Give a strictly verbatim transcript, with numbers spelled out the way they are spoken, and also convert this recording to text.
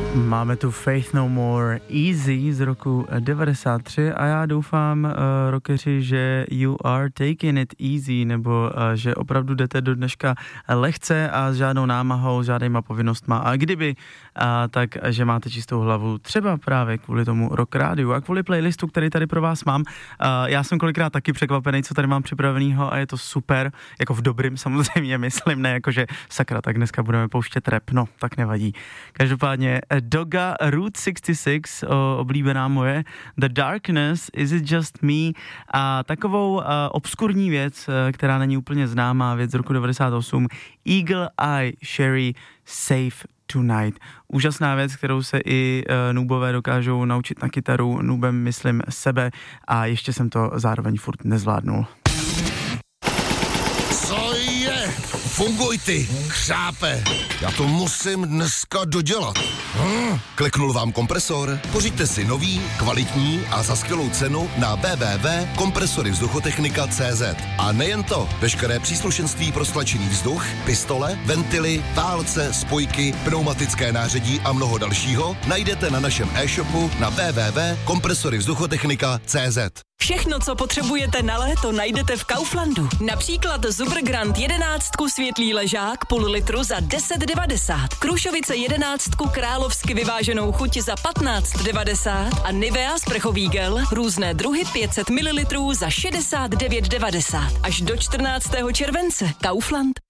Máme tu Faith No More Easy z roku devadesát tři a já doufám, uh, rockeři, že you are taking it easy, nebo uh, že opravdu jdete do dneška lehce a s žádnou námahou, s žádnýma povinnostma, a kdyby, uh, tak že máte čistou hlavu, třeba právě kvůli tomu Rock Rádiu a kvůli playlistu, který tady pro vás mám. Uh, já jsem kolikrát taky překvapený, co tady mám připravenýho, a je to super, jako v dobrým samozřejmě, myslím, ne jako že sakra, tak dneska budeme pouštět rap, no, tak nevadí. Každopádně Doga, Route šedesát šest, o, oblíbená moje, The Darkness, Is It Just Me, a takovou uh, obskurní věc, uh, která není úplně známá, věc z roku devadesát osm, Eagle Eye Cherry, Safe Tonight. Úžasná věc, kterou se i uh, noobové dokážou naučit na kytaru, noobem myslím sebe, a ještě jsem to zároveň furt nezvládnul. Co je? Funguj ty, křápe. Já to musím dneska dodělat. Hm? Kliknul vám kompresor? Pořiďte si nový, kvalitní a za skvělou cenu na w w w tečka kompresory vzduchotechnika tečka c z. A nejen to, veškeré příslušenství pro stlačený vzduch, pistole, ventily, válce, spojky, pneumatické nářadí a mnoho dalšího najdete na našem e-shopu na w w w tečka kompresory vzduchotechnika tečka c z. Všechno, co potřebujete na léto, najdete v Kauflandu. Například Supergrand jedenáctku světlý ležák půl litru za deset devadesát, Krušovice jedenáctku královsky vyváženou chuť za patnáct devadesát a Nivea sprchový gel různé druhy pět set mililitrů za šedesát devět devadesát. Až do čtrnáctého července. Kaufland.